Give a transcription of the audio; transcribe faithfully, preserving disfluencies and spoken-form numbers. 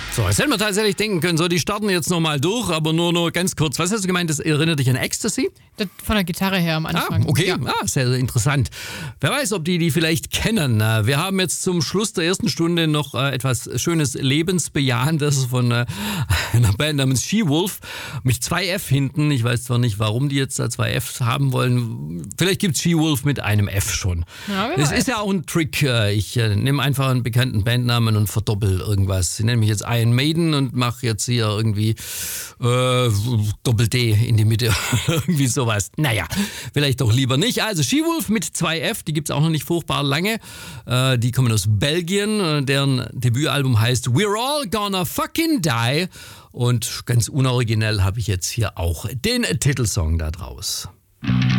So, jetzt hätten wir tatsächlich denken können, so, die starten jetzt nochmal durch, aber nur nur ganz kurz. Was hast du gemeint, das erinnert dich an Ecstasy? Das von der Gitarre her am Anfang. Ah, okay, Ja. ah, sehr, sehr interessant. Wer weiß, ob die die vielleicht kennen. Wir haben jetzt zum Schluss der ersten Stunde noch äh, etwas Schönes Lebensbejahendes von äh, einer Band namens She-Wolf mit zwei F hinten. Ich weiß zwar nicht, warum die jetzt da zwei F haben wollen. Vielleicht gibt es She-Wolf mit einem F schon. Ja, wer das weiß. ist ja auch ein Trick. Ich äh, nehme einfach einen bekannten Bandnamen und verdoppel irgendwas. Ich nenne mich jetzt Iron Maiden und mache jetzt hier irgendwie äh, Doppel-D in die Mitte. Irgendwie sowas. Naja, vielleicht doch lieber nicht. Also She-Wolf mit zwei F, die gibt es auch noch nicht furchtbar lange. Äh, die kommen aus Belgien. Äh, deren Debütalbum heißt We're All Gonna Fucking Die. Und ganz unoriginell habe ich jetzt hier auch den Titelsong da draus.